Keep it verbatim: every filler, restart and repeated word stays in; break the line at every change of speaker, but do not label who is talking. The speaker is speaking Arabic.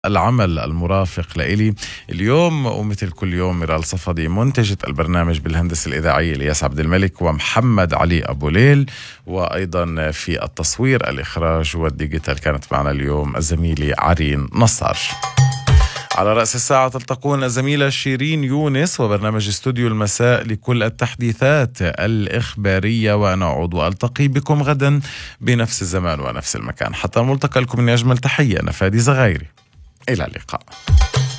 العمل المرافق لإلي اليوم، ومثل كل يوم ميرال صفدي منتجة البرنامج بالهندسة الإذاعية الياس عبد الملك، ومحمد علي أبو ليل، وأيضا في التصوير الإخراج والديجيتال كانت معنا اليوم الزميلة عرين نصار. على رأس الساعة تلتقون الزميلة شيرين يونس وبرنامج استوديو المساء لكل التحديثات الإخبارية، وأنا أعود وألتقي بكم غدا بنفس الزمان ونفس المكان. حتى الملتقى لكم من أجمل تحية، أنا فادي زغيري، إلى اللقاء.